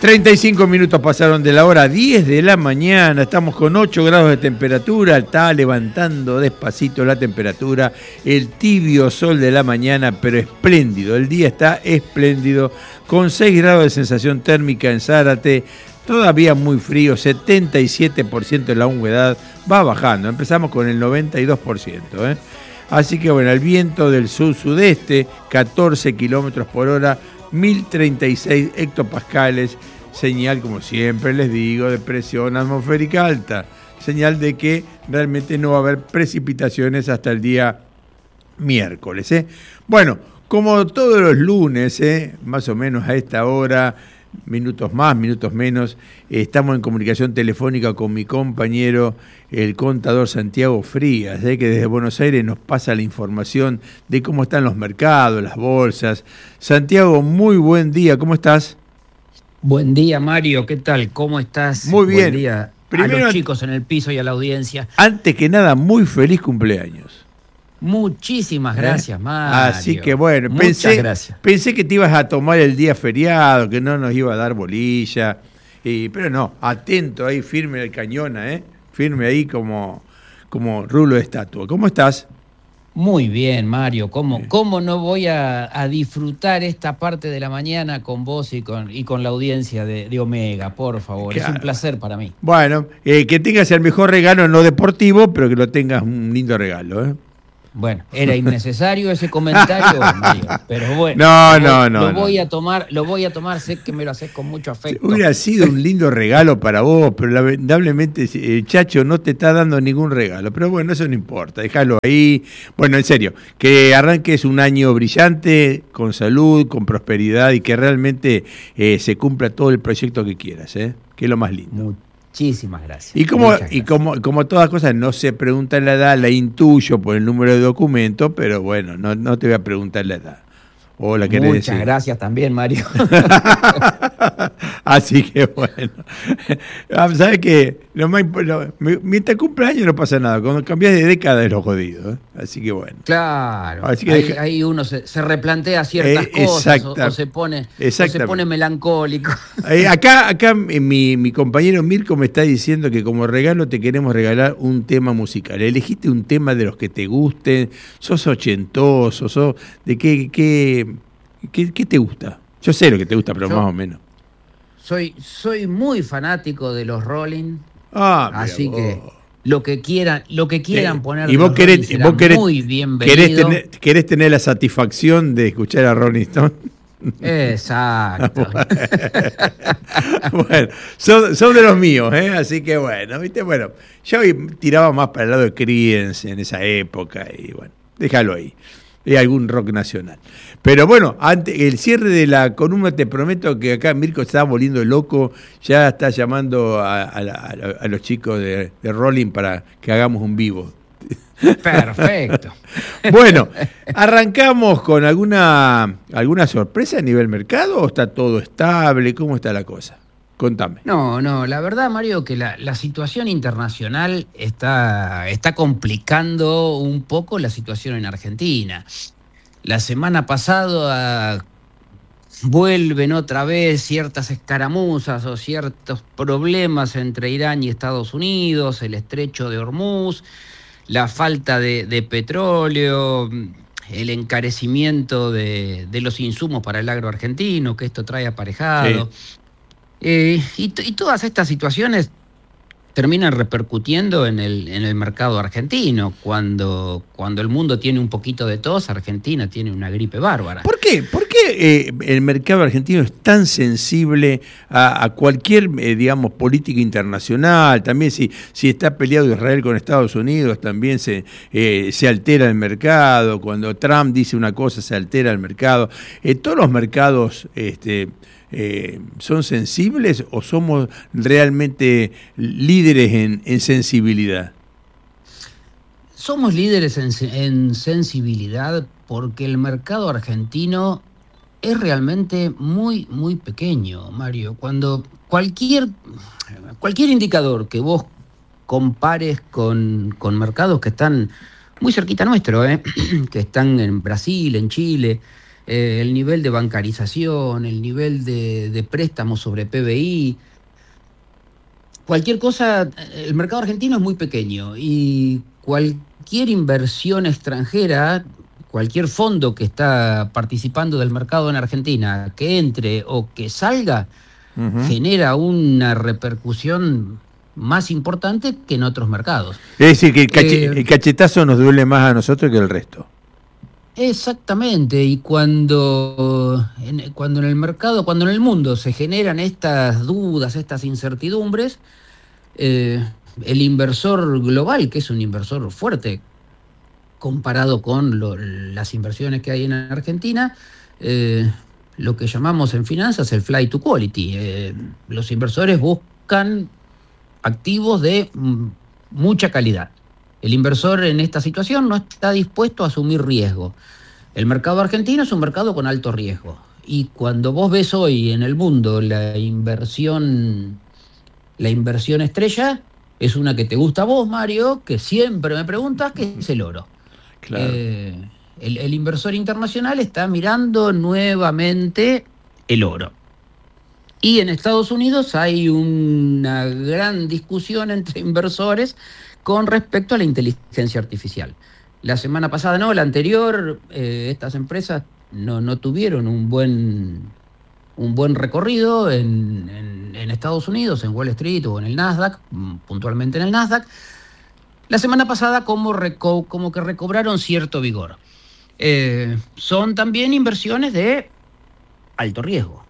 35 minutos pasaron de la hora 10 de la mañana, estamos con 8 grados de temperatura, está levantando despacito la temperatura, el tibio sol de la mañana, pero espléndido, el día está espléndido, con 6 grados de sensación térmica en Zárate, todavía muy frío, 77% de la humedad, va bajando, empezamos con el 92%, Así que bueno, el viento del sur-sudeste, 14 kilómetros por hora, 1036 hectopascales, señal, como siempre les digo, de presión atmosférica alta, señal de que realmente no va a haber precipitaciones hasta el día miércoles. Bueno, como todos los lunes, más o menos a esta hora, minutos más, minutos menos, estamos en comunicación telefónica con mi compañero, el contador Santiago Frías, que desde Buenos Aires nos pasa la información de cómo están los mercados, las bolsas. Santiago, muy buen día, ¿cómo estás? Buen día, Mario, ¿qué tal? ¿Cómo estás? Muy bien. Buen día primero, a los chicos en el piso y a la audiencia. Antes que nada, muy feliz cumpleaños. Muchísimas gracias, Mario. Así que bueno, gracias. Pensé que te ibas a tomar el día feriado, que no nos iba a dar bolilla, pero no, atento ahí, firme el cañón, firme ahí como rulo de estatua. ¿Cómo estás? Muy bien, Mario. ¿Cómo no voy a disfrutar esta parte de la mañana con vos y con la audiencia de Omega, por favor? Claro. Es un placer para mí. Bueno, que tengas el mejor regalo en lo deportivo, pero que lo tengas un lindo regalo, Bueno, era innecesario ese comentario, Mario, pero bueno. No. Lo voy a tomar, sé que me lo haces con mucho afecto. Hubiera sido un lindo regalo para vos, pero lamentablemente el Chacho no te está dando ningún regalo. Pero bueno, eso no importa, déjalo ahí. Bueno, en serio, que arranques un año brillante, con salud, con prosperidad y que realmente se cumpla todo el proyecto que quieras, que es lo más lindo. Muchísimas gracias. Y como todas cosas, no se pregunta la edad, la intuyo por el número de documento, pero bueno, no te voy a preguntar la edad. ¿O la querés decir? Muchas gracias también, Mario. Así que bueno, ¿sabes qué? Mientras cumpleaños no pasa nada, cuando cambias de década es lo jodido, Así que bueno. Claro, así que ahí uno se replantea ciertas cosas o se pone melancólico. Acá mi compañero Mirko me está diciendo que como regalo te queremos regalar un tema musical. Elegiste un tema de los que te gusten, sos ochentoso, ¿de qué te gusta? Yo sé lo que te gusta, pero más o menos. Soy muy fanático de los Rolling, así vos. Que lo que quieran poner y vos querés, muy bienvenido. ¿Querés tener la satisfacción de escuchar a Rolling Stone? Exacto. Bueno, son de los míos, así que bueno, ¿viste? Bueno, yo tiraba más para el lado de Creedence en esa época y bueno, déjalo ahí. Algún rock nacional. Pero bueno, antes el cierre de la columna, te prometo que acá Mirko está volviendo loco, ya está llamando a los chicos de Rolling para que hagamos un vivo. Perfecto. Bueno, ¿arrancamos con alguna sorpresa a nivel mercado o está todo estable? ¿Cómo está la cosa? Contame. No, la verdad, Mario, que la situación internacional está complicando un poco la situación en Argentina. La semana pasada vuelven otra vez ciertas escaramuzas o ciertos problemas entre Irán y Estados Unidos, el estrecho de Hormuz, la falta de petróleo, el encarecimiento de los insumos para el agro argentino, que esto trae aparejado. Sí. Y todas estas situaciones terminan repercutiendo en el mercado argentino. Cuando el mundo tiene un poquito de tos, Argentina tiene una gripe bárbara. ¿Por qué? ¿Por qué el mercado argentino es tan sensible a cualquier, política internacional? También si está peleado Israel con Estados Unidos, también se altera el mercado. Cuando Trump dice una cosa, se altera el mercado. Todos los mercados ¿son sensibles o somos realmente líderes en sensibilidad? Somos líderes en sensibilidad porque el mercado argentino es realmente muy, muy pequeño, Mario. Cuando cualquier indicador que vos compares con mercados que están muy cerquita nuestro, que están en Brasil, en Chile, el nivel de bancarización, el nivel de préstamos sobre PBI. Cualquier cosa, el mercado argentino es muy pequeño y cualquier inversión extranjera, cualquier fondo que está participando del mercado en Argentina, que entre o que salga, genera una repercusión más importante que en otros mercados. Es decir, que el cachetazo nos duele más a nosotros que el resto. Exactamente, y cuando en el mercado, cuando en el mundo se generan estas dudas, estas incertidumbres, el inversor global, que es un inversor fuerte comparado con las inversiones que hay en Argentina, lo que llamamos en finanzas el flight to quality. Los inversores buscan activos de mucha calidad. El inversor en esta situación no está dispuesto a asumir riesgo. El mercado argentino es un mercado con alto riesgo. Y cuando vos ves hoy en el mundo la inversión estrella, es una que te gusta a vos, Mario, que siempre me preguntas, que es el oro. Claro. El inversor internacional está mirando nuevamente el oro. Y en Estados Unidos hay una gran discusión entre inversores con respecto a la inteligencia artificial. La semana pasada, no, la anterior, estas empresas no tuvieron un buen recorrido en Estados Unidos, en Wall Street o en el Nasdaq, puntualmente en el Nasdaq. La semana pasada como que recobraron cierto vigor. Son también inversiones de alto riesgo.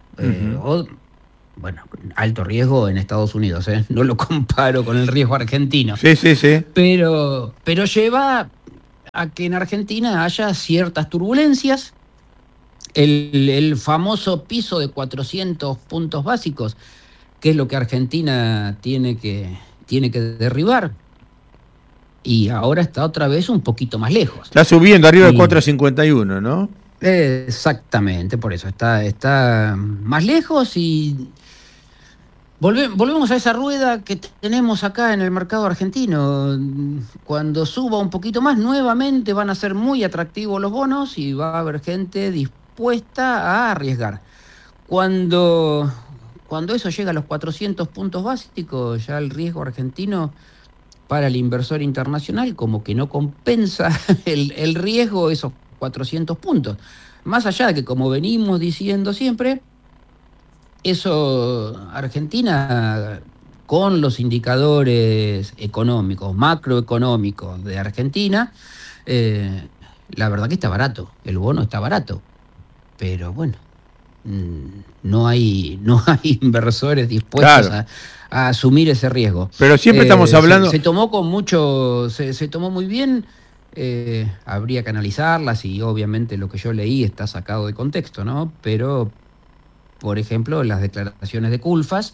Alto riesgo en Estados Unidos, no lo comparo con el riesgo argentino. Sí. Pero lleva a que en Argentina haya ciertas turbulencias. El famoso piso de 400 puntos básicos, que es lo que Argentina tiene que derribar. Y ahora está otra vez un poquito más lejos. Está subiendo arriba de 4.51, ¿no? Exactamente, por eso está más lejos y volvemos a esa rueda que tenemos acá en el mercado argentino. Cuando suba un poquito más, nuevamente van a ser muy atractivos los bonos y va a haber gente dispuesta a arriesgar. Cuando eso llega a los 400 puntos básicos, ya el riesgo argentino para el inversor internacional como que no compensa el riesgo de esos 400 puntos. Más allá de que, como venimos diciendo siempre, eso Argentina, con los indicadores económicos, macroeconómicos de Argentina, la verdad que está barato, el bono está barato, pero bueno, no hay inversores dispuestos a asumir ese riesgo. Pero siempre estamos hablando... Se tomó muy bien, habría que analizarlas y obviamente lo que yo leí está sacado de contexto, ¿no? Pero, por ejemplo, las declaraciones de Culfas,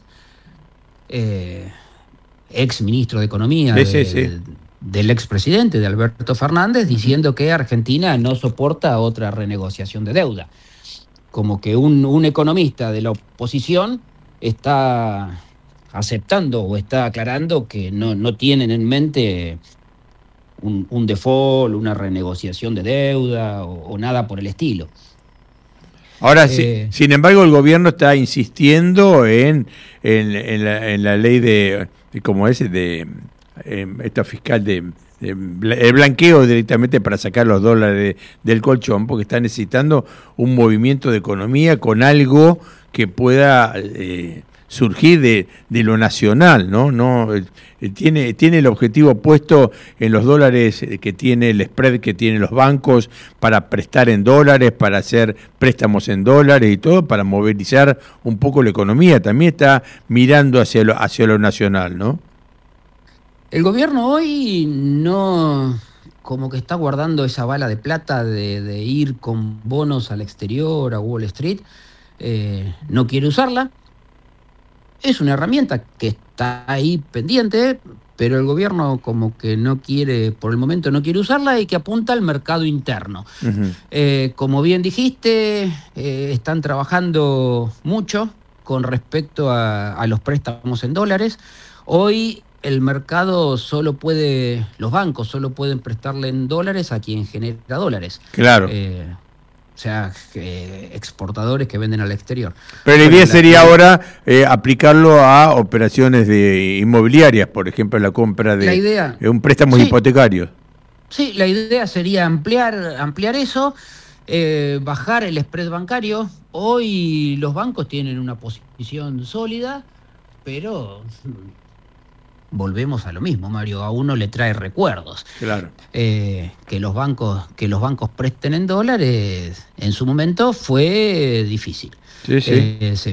ex ministro de Economía del expresidente, de Alberto Fernández, diciendo que Argentina no soporta otra renegociación de deuda. Como que un economista de la oposición está aceptando o está aclarando que no tienen en mente un default, una renegociación de deuda o nada por el estilo. Ahora, sin embargo, el gobierno está insistiendo en la ley de como es, esta fiscal el blanqueo directamente para sacar los dólares del colchón, porque está necesitando un movimiento de economía con algo que pueda surgir de lo nacional, ¿no? Tiene el objetivo puesto en los dólares que tiene el spread que tienen los bancos para prestar en dólares, para hacer préstamos en dólares y todo, para movilizar un poco la economía. También está mirando hacia lo nacional, ¿no? El gobierno hoy no, como que está guardando esa bala de plata de ir con bonos al exterior, a Wall Street, no quiere usarla. Es una herramienta que está ahí pendiente, pero el gobierno como que no quiere, por el momento no quiere usarla y que apunta al mercado interno. Uh-huh. Como bien dijiste, están trabajando mucho con respecto a los préstamos en dólares. Hoy el mercado los bancos solo pueden prestarle en dólares a quien genera dólares. Claro. sea, exportadores que venden al exterior. Pero la idea sería ahora aplicarlo a operaciones inmobiliarias, por ejemplo, la compra de un préstamo hipotecario. Sí, la idea sería ampliar eso, bajar el spread bancario. Hoy los bancos tienen una posición sólida, pero volvemos a lo mismo, Mario. A uno le trae recuerdos. Claro. Que los bancos presten en dólares en su momento fue difícil. Sí, sí. Se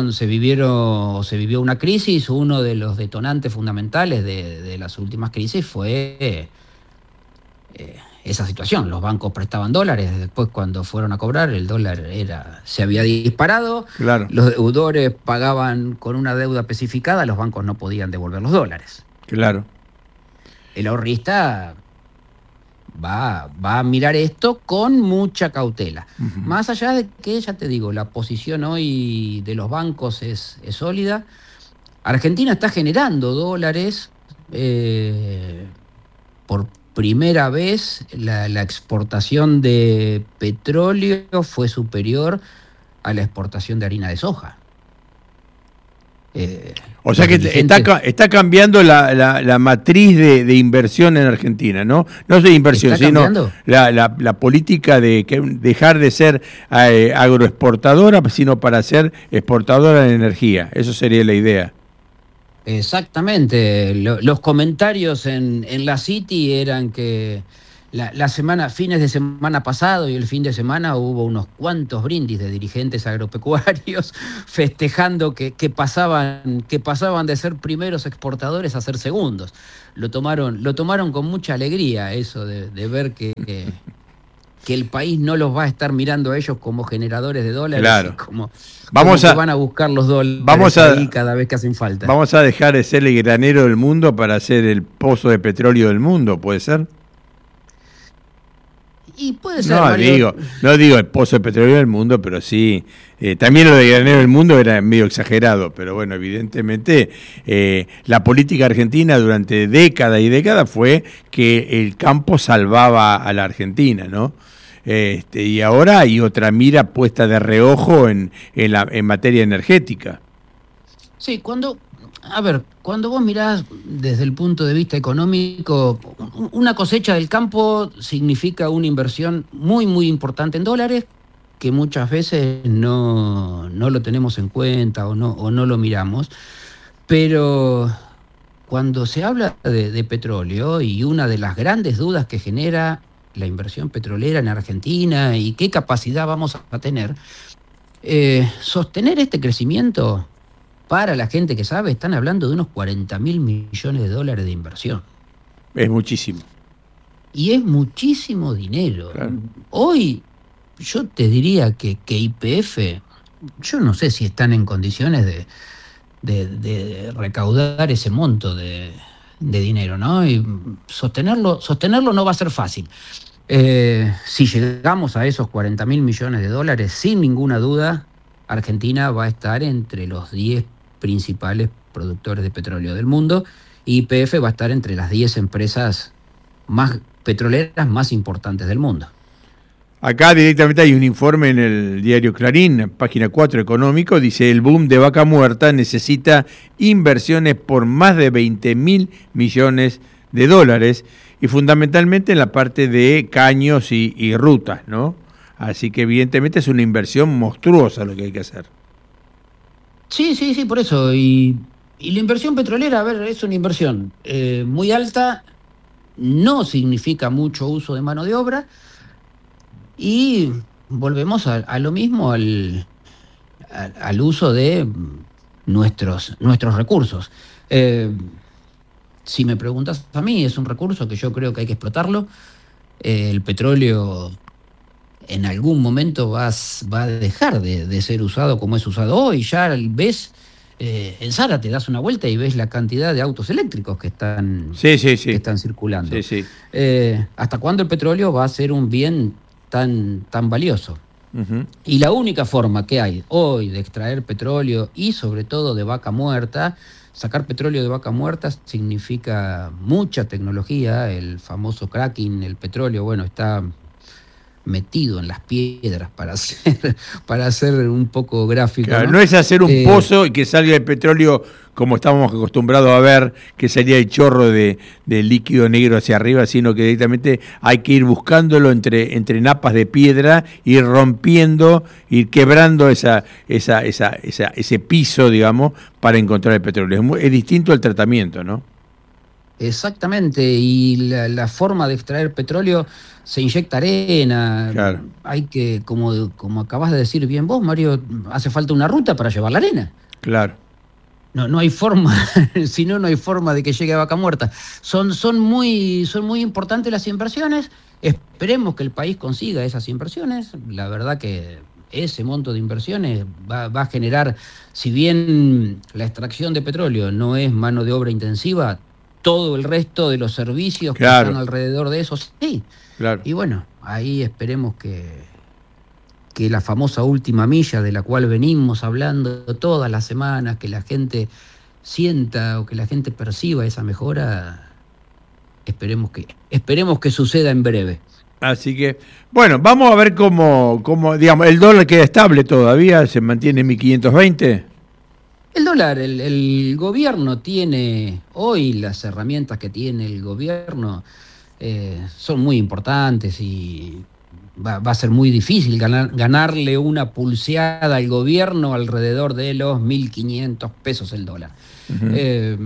vivió una crisis. Uno de los detonantes fundamentales de las últimas crisis fue esa situación. Los bancos prestaban dólares, después cuando fueron a cobrar el dólar se había disparado, claro. Los deudores pagaban con una deuda especificada, los bancos no podían devolver los dólares. Claro. El ahorrista va a mirar esto con mucha cautela. Uh-huh. Más allá de que, ya te digo, la posición hoy de los bancos es sólida. Argentina está generando dólares por primera vez. La exportación de petróleo fue superior a la exportación de harina de soja. O sea que está cambiando la matriz de inversión en Argentina, ¿no? No es de inversión, sino la política de dejar de ser agroexportadora, sino para ser exportadora de energía. Eso sería la idea. Exactamente. Los comentarios en la City eran que fines de semana pasado y el fin de semana hubo unos cuantos brindis de dirigentes agropecuarios festejando que pasaban de ser primeros exportadores a ser segundos. Lo tomaron con mucha alegría, eso de ver que el país no los va a estar mirando a ellos como generadores de dólares, claro. como van a buscar los dólares ahí cada vez que hacen falta. Vamos a dejar de ser el granero del mundo para ser el pozo de petróleo del mundo, ¿puede ser? Y puede ser, Mario. No digo el pozo de petróleo del mundo, pero sí. También lo de granero del mundo era medio exagerado, pero bueno, evidentemente la política argentina durante décadas y décadas fue que el campo salvaba a la Argentina, ¿no? Y ahora hay otra mira puesta de reojo en materia energética. Sí, cuando vos mirás desde el punto de vista económico, una cosecha del campo significa una inversión muy, muy importante en dólares, que muchas veces no lo tenemos en cuenta o no lo miramos. Pero cuando se habla de petróleo, y una de las grandes dudas que genera la inversión petrolera en Argentina y qué capacidad vamos a tener, sostener este crecimiento, para la gente que sabe, están hablando de unos 40.000 millones de dólares de inversión. Es muchísimo. Y es muchísimo dinero. Claro. Hoy yo te diría que YPF, yo no sé si están en condiciones de recaudar ese monto de dinero, ¿no? Y sostenerlo no va a ser fácil. Si llegamos a esos 40.000 millones de dólares, sin ninguna duda, Argentina va a estar entre los 10 principales productores de petróleo del mundo, y YPF va a estar entre las 10 empresas más petroleras más importantes del mundo. Acá directamente hay un informe en el diario Clarín, página 4 económico, dice: el boom de Vaca Muerta necesita inversiones por más de 20.000 millones de dólares, y fundamentalmente en la parte de caños y rutas, ¿no? Así que evidentemente es una inversión monstruosa lo que hay que hacer. Sí, por eso. Y la inversión petrolera, es una inversión muy alta, no significa mucho uso de mano de obra, y volvemos a lo mismo, al uso de nuestros recursos. Si me preguntas a mí, es un recurso que yo creo que hay que explotarlo. El petróleo en algún momento va a dejar de ser usado como es usado hoy. Ya ves, en Zárate das una vuelta y ves la cantidad de autos eléctricos que están, que están circulando. Sí. ¿Hasta cuándo el petróleo va a ser un bien tan valioso? Uh-huh. Y la única forma que hay hoy de extraer petróleo, y sobre todo de vaca muerta, sacar petróleo de vaca muerta significa mucha tecnología. El famoso cracking, el petróleo, está metido en las piedras, para hacer un poco gráfico. Claro, no es hacer un pozo y que salga el petróleo como estábamos acostumbrados a ver, que salía el chorro de líquido negro hacia arriba, sino que directamente hay que ir buscándolo entre napas de piedra, ir rompiendo, ir quebrando ese piso, digamos, para encontrar el petróleo. Es distinto el tratamiento, ¿no? Exactamente, y la forma de extraer petróleo, se inyecta arena. Claro. Hay que, como acabas de decir bien vos, Mario, hace falta una ruta para llevar la arena. Claro. No hay forma, si no hay forma de que llegue a Vaca Muerta. Son muy importantes las inversiones. Esperemos que el país consiga esas inversiones. La verdad que ese monto de inversiones va a generar, si bien la extracción de petróleo no es mano de obra intensiva, todo el resto de los servicios que están alrededor de eso, sí. Claro. Y bueno, ahí esperemos que la famosa última milla de la cual venimos hablando todas las semanas, que la gente sienta o que la gente perciba esa mejora, esperemos que suceda en breve. Así que, bueno, vamos a ver cómo digamos, el dólar queda estable todavía, se mantiene en 1520. El dólar, el gobierno tiene, hoy las herramientas que tiene el gobierno son muy importantes y va a ser muy difícil ganarle una pulseada al gobierno alrededor de los 1.500 pesos el dólar. Uh-huh.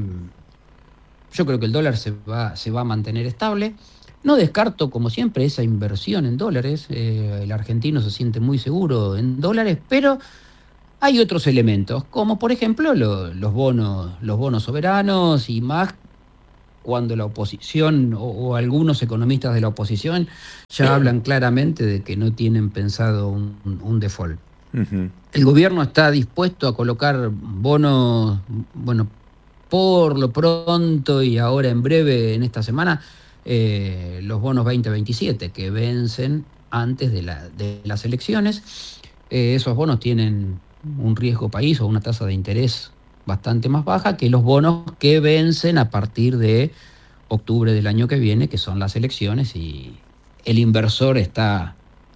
Yo creo que el dólar se va a mantener estable. No descarto, como siempre, esa inversión en dólares. El argentino se siente muy seguro en dólares, pero hay otros elementos, como por ejemplo los bonos soberanos, y más cuando la oposición o algunos economistas de la oposición ya hablan claramente de que no tienen pensado un default. Uh-huh. El gobierno está dispuesto a colocar bonos, bueno, por lo pronto y ahora en breve, en esta semana, los bonos 2027 que vencen antes de las elecciones. Esos bonos tienen un riesgo país o una tasa de interés bastante más baja que los bonos que vencen a partir de octubre del año que viene, que son las elecciones, y el inversor está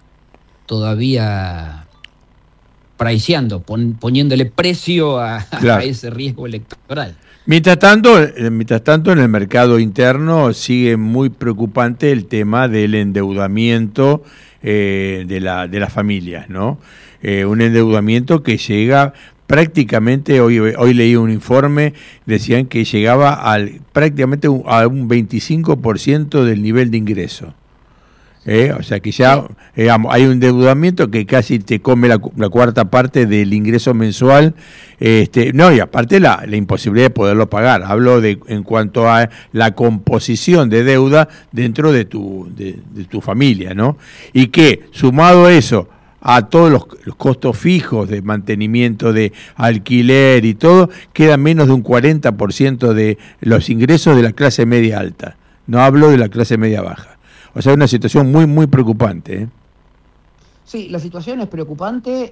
todavía priceando, poniéndole precio a ese riesgo electoral. Mientras tanto, en el mercado interno sigue muy preocupante el tema del endeudamiento de las familias, ¿no? Un endeudamiento que llega prácticamente, hoy leí un informe, decían que llegaba prácticamente a un 25% del nivel de ingreso. O sea que ya hay un endeudamiento que casi te come la cuarta parte del ingreso mensual, y aparte la imposibilidad de poderlo pagar. Hablo en cuanto a la composición de deuda dentro de tu familia, ¿no? Y que, sumado a eso, a todos los costos fijos de mantenimiento, de alquiler y todo, queda menos de un 40% de los ingresos de la clase media alta. No hablo de la clase media baja. O sea, es una situación muy, muy preocupante, ¿eh? Sí, la situación es preocupante,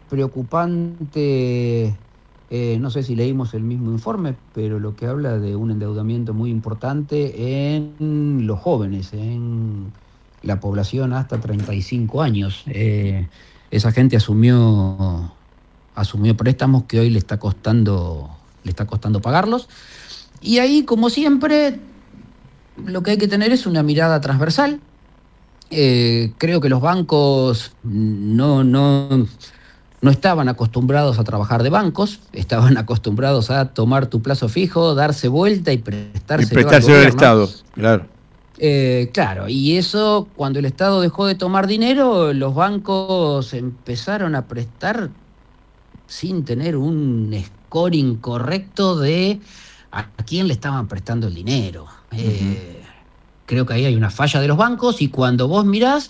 no sé si leímos el mismo informe, pero lo que habla de un endeudamiento muy importante en los jóvenes, en la población hasta 35 años. Esa gente asumió préstamos que hoy le está costando pagarlos. Y ahí, como siempre, lo que hay que tener es una mirada transversal. Creo que los bancos no estaban acostumbrados a trabajar de bancos, estaban acostumbrados a tomar tu plazo fijo, darse vuelta y prestárselo al Estado, claro. Claro, y eso, cuando el Estado dejó de tomar dinero, los bancos empezaron a prestar sin tener un scoring correcto de a quién le estaban prestando el dinero. Creo que ahí hay una falla de los bancos, y cuando vos mirás,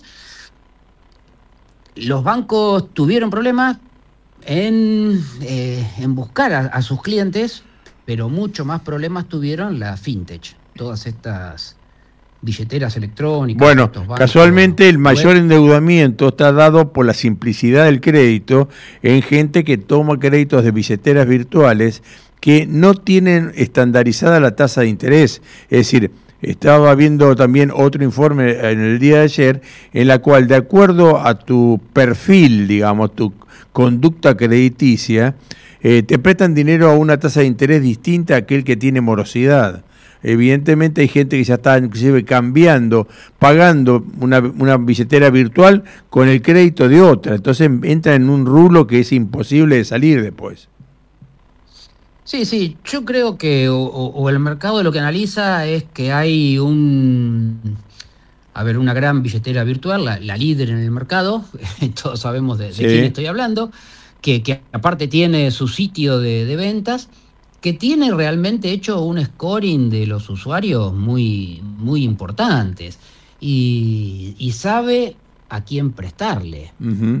los bancos tuvieron problemas en buscar a sus clientes, pero mucho más problemas tuvieron la fintech, todas estas billeteras electrónicas. Bueno, casualmente el mayor endeudamiento está dado por la simplicidad del crédito en gente que toma créditos de billeteras virtuales que no tienen estandarizada la tasa de interés. Es decir, estaba viendo también otro informe en el día de ayer, en la cual, de acuerdo a tu perfil, digamos, tu conducta crediticia, te prestan dinero a una tasa de interés distinta a aquel que tiene morosidad. Evidentemente hay gente que ya está inclusive cambiando, pagando una billetera virtual con el crédito de otra. Entonces entra en un rulo que es imposible de salir después. Sí, yo creo que o el mercado lo que analiza es que hay una gran billetera virtual, la líder en el mercado, todos sabemos de quién estoy hablando, que aparte tiene su sitio de ventas, que tiene realmente hecho un scoring de los usuarios muy, muy importantes y sabe a quién prestarle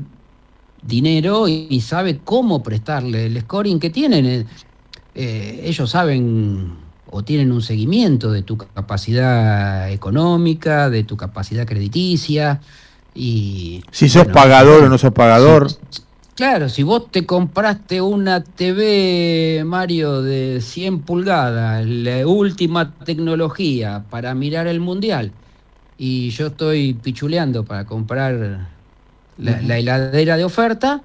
dinero y sabe cómo prestarle. El scoring que tienen, ellos saben o tienen un seguimiento de tu capacidad económica, de tu capacidad crediticia. Y si sos pagador o no sos pagador. Claro, si vos te compraste una TV, Mario, de 100 pulgadas, la última tecnología para mirar el Mundial, y yo estoy pichuleando para comprar la heladera de oferta,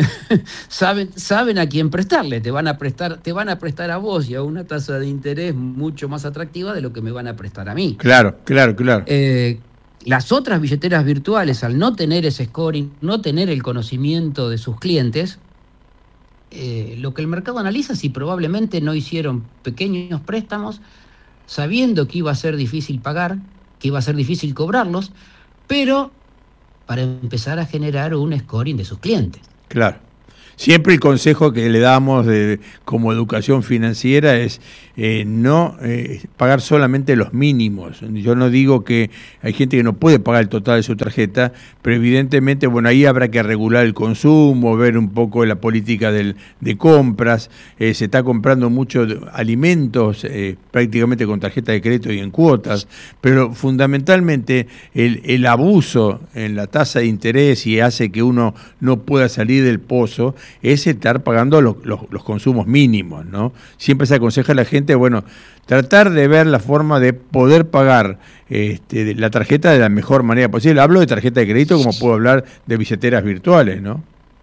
saben a quién prestarle, te van a prestar a vos y a una tasa de interés mucho más atractiva de lo que me van a prestar a mí. Claro. Las otras billeteras virtuales, al no tener ese scoring, no tener el conocimiento de sus clientes, lo que el mercado analiza es si probablemente no hicieron pequeños préstamos, sabiendo que iba a ser difícil pagar, que iba a ser difícil cobrarlos, pero para empezar a generar un scoring de sus clientes. Claro. Siempre el consejo que le damos como educación financiera es no pagar solamente los mínimos. Yo no digo que hay gente que no puede pagar el total de su tarjeta, pero evidentemente, bueno, ahí habrá que regular el consumo, ver un poco la política de compras. Se está comprando muchos alimentos prácticamente con tarjeta de crédito y en cuotas, pero fundamentalmente el abuso en la tasa de interés y hace que uno no pueda salir del pozo es estar pagando los consumos mínimos, ¿no? Siempre se aconseja a la gente, bueno, tratar de ver la forma de poder pagar la tarjeta de la mejor manera posible. Hablo de tarjeta de crédito como puedo hablar de billeteras virtuales, ¿no?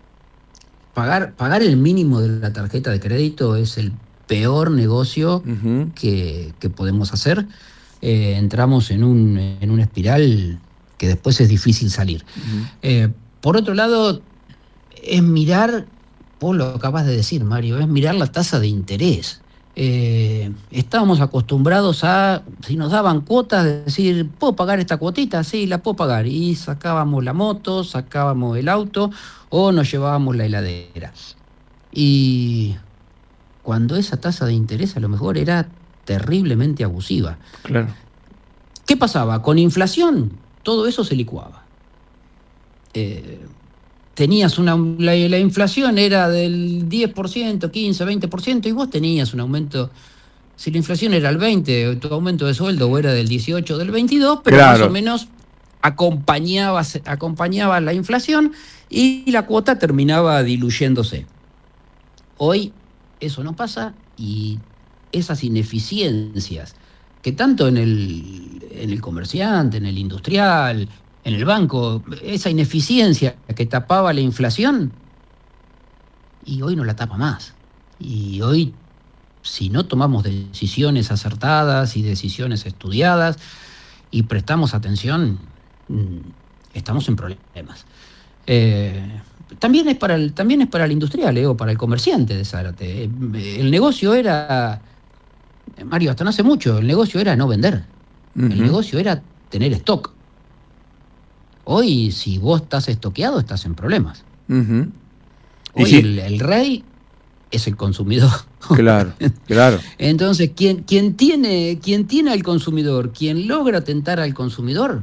Pagar el mínimo de la tarjeta de crédito es el peor negocio que podemos hacer. Entramos en una espiral que después es difícil salir. Por otro lado, es mirar, vos lo acabas de decir, Mario, es mirar la tasa de interés. Estábamos acostumbrados a, si nos daban cuotas, de decir, ¿puedo pagar esta cuotita? Sí, la puedo pagar. Y sacábamos la moto, sacábamos el auto o nos llevábamos la heladera. Y cuando esa tasa de interés a lo mejor era terriblemente abusiva. Claro. ¿Qué pasaba? Con inflación, todo eso se licuaba. Tenías la inflación era del 10%, 15, 20%, y vos tenías un aumento. Si la inflación era el 20%, tu aumento de sueldo o era del 18%, del 22%, pero claro, más o menos acompañaba la inflación y la cuota terminaba diluyéndose. Hoy eso no pasa y esas ineficiencias que tanto en el comerciante, en el industrial, en el banco, esa ineficiencia que tapaba la inflación, y hoy no la tapa más. Y hoy, si no tomamos decisiones acertadas y decisiones estudiadas y prestamos atención, estamos en problemas. También es para el industrial o para el comerciante de Zárate. El negocio era, Mario, hasta no hace mucho, el negocio era no vender. El negocio era tener stock. Hoy, si vos estás estoqueado, estás en problemas. Hoy sí, el rey es el consumidor. Claro. Entonces, quien tiene al consumidor, quien logra tentar al consumidor,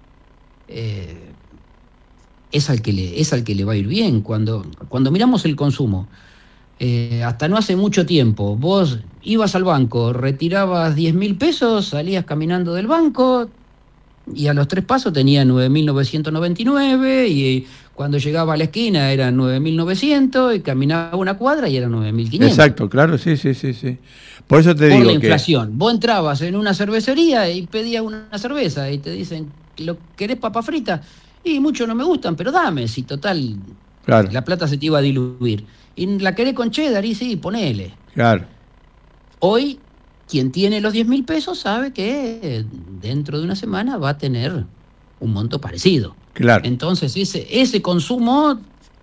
es al que le va a ir bien. Cuando miramos el consumo, hasta no hace mucho tiempo, vos ibas al banco, retirabas 10.000 pesos, salías caminando del banco, y a los 3 pasos tenía 9.999 y cuando llegaba a la esquina eran 9.900 y caminaba una cuadra y eran 9.500. Exacto, claro, sí. Por eso te digo por la inflación. Vos entrabas en una cervecería y pedías una cerveza y te dicen, ¿querés papa frita? Y muchos no me gustan, pero dame, si total, claro, la plata se te iba a diluir. ¿Y la querés con cheddar? Y sí, ponele. Claro. Hoy, quien tiene los 10.000 pesos sabe que dentro de una semana va a tener un monto parecido. Claro. Entonces, ese consumo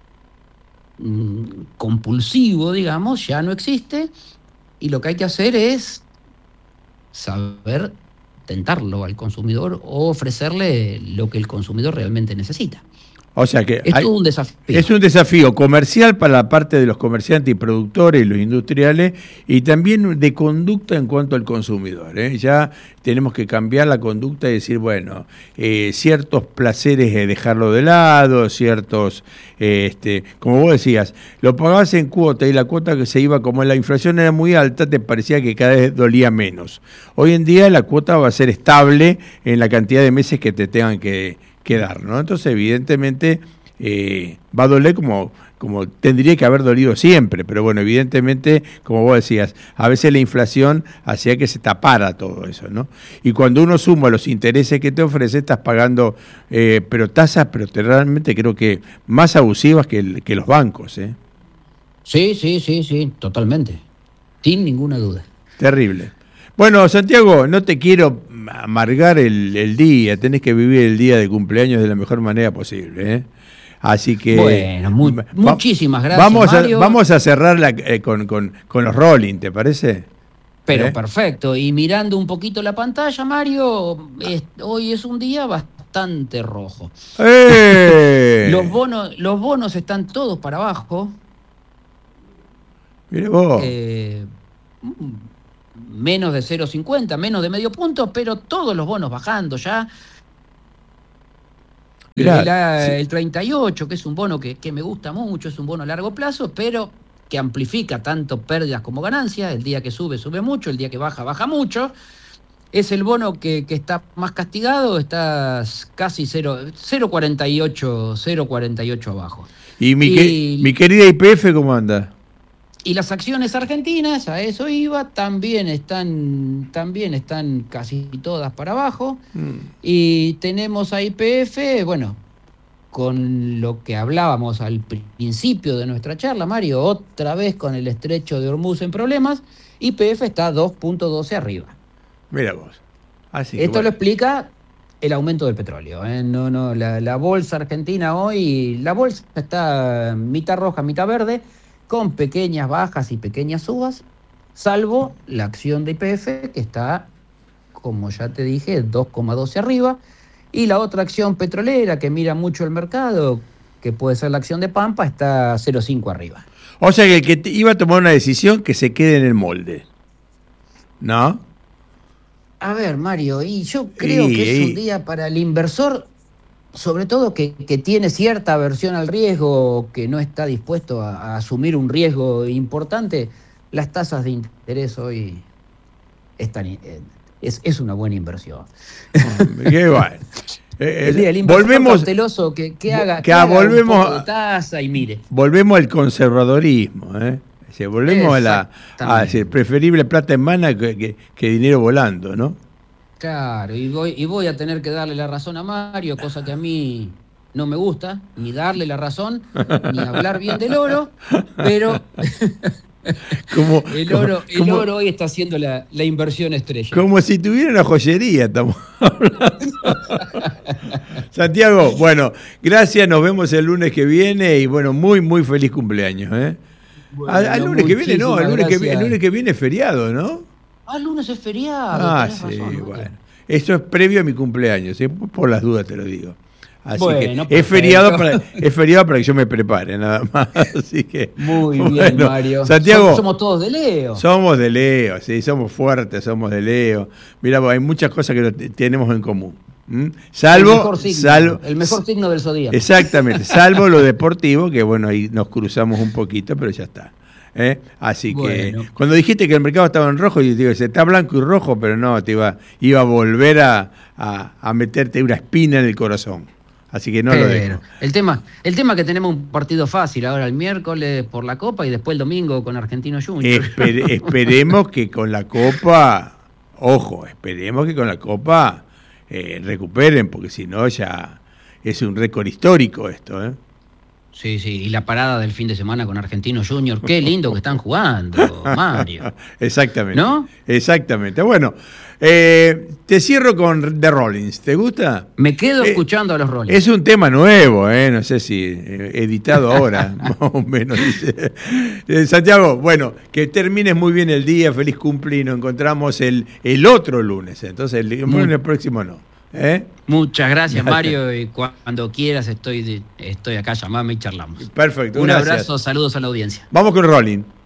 compulsivo, digamos, ya no existe, y lo que hay que hacer es saber tentarlo al consumidor o ofrecerle lo que el consumidor realmente necesita. O sea que es todo un desafío. Es un desafío comercial para la parte de los comerciantes y productores y los industriales, y también de conducta en cuanto al consumidor. Ya tenemos que cambiar la conducta y decir, bueno, ciertos placeres dejarlo de lado, ciertos, como vos decías, lo pagabas en cuota y la cuota que se iba, como la inflación era muy alta, te parecía que cada vez dolía menos. Hoy en día la cuota va a ser estable en la cantidad de meses que te tengan que dar, ¿no? Entonces, evidentemente, va a doler como tendría que haber dolido siempre, pero bueno, evidentemente, como vos decías, a veces la inflación hacía que se tapara todo eso, ¿no? Y cuando uno suma los intereses que te ofrece, estás pagando pero tasas, pero realmente creo que más abusivas que los bancos, ¿eh? Sí, totalmente, sin ninguna duda. Terrible. Bueno, Santiago, no te quiero amargar el día, tenés que vivir el día de cumpleaños de la mejor manera posible, ¿eh? Así que... Bueno, muchísimas gracias, Mario. Vamos a cerrarla con los Rolling, ¿te parece? Pero perfecto, y mirando un poquito la pantalla, Mario, hoy es un día bastante rojo. Los bonos están todos para abajo. Mire vos. Menos de 0,50, menos de medio punto, pero todos los bonos bajando ya. Mirá, el 38, que es un bono que me gusta mucho, es un bono a largo plazo, pero que amplifica tanto pérdidas como ganancias. El día que sube mucho, el día que baja mucho. Es el bono que está más castigado, está casi 0,48 abajo. ¿Y mi querida YPF cómo anda? Y las acciones argentinas, a eso iba, también están casi todas para abajo. Y tenemos a YPF, bueno, con lo que hablábamos al principio de nuestra charla, Mario, otra vez con el estrecho de Hormuz en problemas, YPF está 2.12 arriba. Mira vos. Esto lo explica el aumento del petróleo. La bolsa argentina hoy, la bolsa está mitad roja, mitad verde, con pequeñas bajas y pequeñas subas, salvo la acción de YPF, que está, como ya te dije, 2,12 arriba, y la otra acción petrolera que mira mucho el mercado, que puede ser la acción de Pampa, está 0,5 arriba. O sea que el que iba a tomar una decisión que se quede en el molde, ¿no? A ver, Mario, y yo creo que es un día para el inversor, sobre todo que tiene cierta aversión al riesgo, que no está dispuesto a asumir un riesgo importante. Las tasas de interés hoy es una buena inversión. Qué bueno. El inversor cauteloso que haga un poco de tasa y mire. Volvemos al conservadorismo, ¿eh? Volvemos a decir, preferible plata en mano que dinero volando, ¿no? Claro, y voy a tener que darle la razón a Mario, cosa que a mí no me gusta, ni darle la razón, ni hablar bien del oro, pero el oro hoy está haciendo la inversión estrella. Como si tuviera una joyería, estamos hablando. Santiago, bueno, gracias, nos vemos el lunes que viene y bueno, muy, muy feliz cumpleaños, ¿eh? Bueno, al lunes que viene no, el lunes que viene es feriado, ¿no? El lunes es feriado. Sí, razón, bueno. Eso es previo a mi cumpleaños, ¿eh? Por las dudas te lo digo. Así bueno, que es feriado para que yo me prepare, nada más. Así que, muy bien, Mario. Santiago, somos todos de Leo. Somos de Leo, sí, somos fuertes, somos de Leo. Mira, hay muchas cosas que tenemos en común. Salvo el mejor signo del zodíaco. Exactamente, salvo lo deportivo, que bueno, ahí nos cruzamos un poquito, pero ya está. Así Bueno. que cuando dijiste que el mercado estaba en rojo, yo digo, está blanco y rojo, pero no, iba a volver a meterte una espina en el corazón. Así que no lo dejo. El tema es que tenemos un partido fácil ahora el miércoles por la Copa y después el domingo con Argentino Junior. Esperemos que con la Copa, recuperen, porque si no ya es un récord histórico esto, ¿eh? Sí, y la parada del fin de semana con Argentino Junior, qué lindo que están jugando, Mario. Exactamente. ¿No? Exactamente. Bueno, te cierro con The Rollins. ¿Te gusta? Me quedo escuchando a los Rollins. Es un tema nuevo, no sé si editado ahora, más o menos. Dice. Santiago, bueno, que termines muy bien el día, feliz cumple y nos encontramos el otro lunes. Entonces el lunes próximo no. Muchas gracias, Mario, y cuando quieras estoy acá, llamame y charlamos. Perfecto. Un abrazo, saludos a la audiencia. Vamos con Rolling.